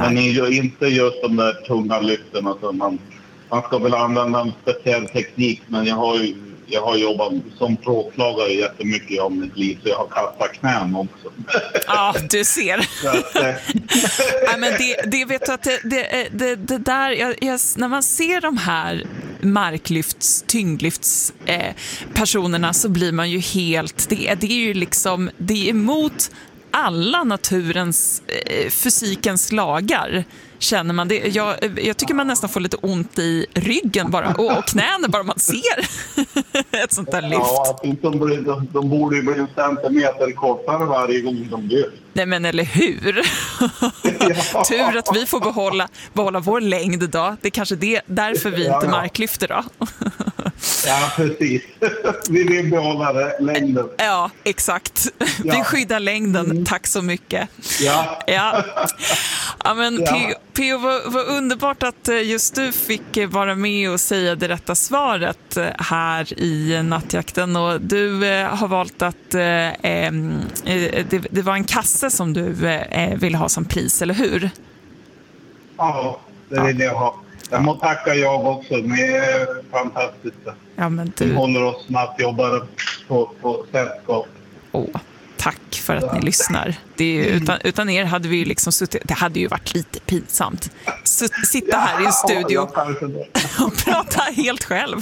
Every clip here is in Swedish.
Men inte just de där tunga lyften. Alltså man ska väl använda en speciell teknik, men jag har jobbat som plåtslagare jättemycket om mitt liv, så jag har kastat knän också. Ja, du ser. Ja, men det vet du att det där, när man ser de här tyngdlyfts personerna, så blir man ju helt, det är ju liksom, det är emot alla naturens, fysikens lagar, känner man det. Jag tycker man nästan får lite ont i ryggen bara, och knäna bara man ser ett sånt där lyft. Ja, de borde ju bli en centimeter kortare varje gång de lyft. Nej, men eller hur? Ja. Tur att vi får behålla vår längd då. Det är kanske därför vi inte marklyfter då. Ja, precis. Vi vill behålla längden. Ja, exakt. Vi skyddar längden. Tack så mycket. Ja, men P.O. vad underbart att just du fick vara med och säga det rätta svaret här i nattjakten. Och du har valt att det var en kasse som du vill ha som pris, eller hur? Ja, det vill jag ha. Jag må tacka jag också. Ni är fantastiska. Ja, men du håller oss nattjobbare på sällskap. Tack för att ni lyssnar. Det är, utan er hade vi ju liksom suttit, det hade ju varit lite pinsamt. Sitta här i en studio och prata helt själv.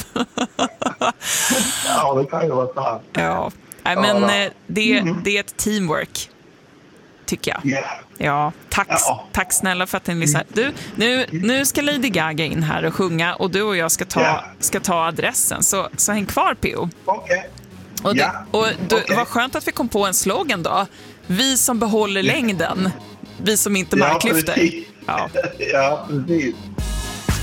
Ja, det kan ju vara sant. Ja, men det är ett teamwork, tycker jag. Ja, tack snälla för att ni lyssnar. Du, nu ska Lady Gaga in här och sjunga, och du och jag ska ta adressen. Så häng kvar, P.O. Okej. Vad skönt att vi kom på en slogan då. Vi som behåller längden. Vi som inte marklyfter. Ja, precis.